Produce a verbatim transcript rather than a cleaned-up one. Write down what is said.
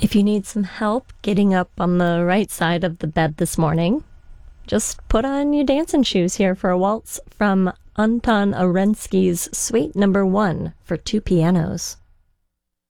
If you need some help getting up on the right side of the bed this morning, just put on your dancing shoes here for a waltz from Anton Arensky's Suite Number One for two pianos.